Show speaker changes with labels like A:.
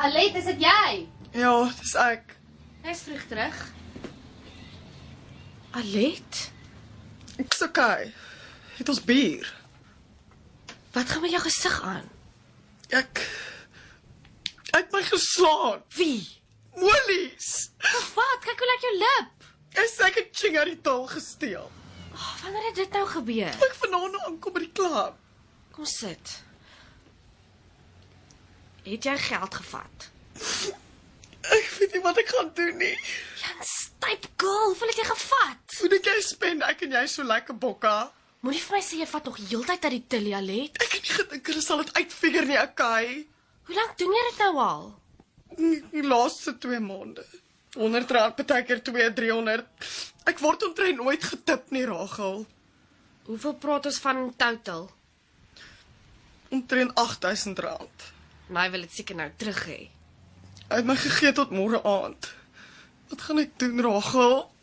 A: Alet, is dit jy?
B: Ja, dis ek.
A: Hy's vroeg terug.
C: Alet,
B: Ek's okay. Het ons bier?
C: wat gaan met jou gesig aan?
B: Ek het my geslaan.
C: Wie?
B: Molies.
C: Wat? Kyk hoe lyk jou lip.
B: Ek het Chingaritol gesteel.
C: Wanneer het dit nou gebeur?
B: Ek vanaand aankom by die klub.
C: Kom sit. Het jy geld gevat?
B: Ek weet nie wat ek gaan doen nie.
C: Jan, styp girl, hoeveel het jy gevat?
B: Hoe dink jy spend ek en jy so lekker bokka?
C: Moenie vir my sê jy vat nog heeltyd uit die tilly, Alet.
B: Ek het nie gedink hulle sal dit uitfigure nie, okay?
C: Hoe lank doen jy dit nou al?
B: Die laaste 2 maande. R100, partykeer 200-300. Ek word omtrent nooit getip nie, Rachel.
C: Hoeveel praat ons van total?
B: Omtrent R8,000.
C: My wil dit seker nou terug hê.
B: Hy het my gegee tot môre aand. Wat gaan ek doen, Rachel?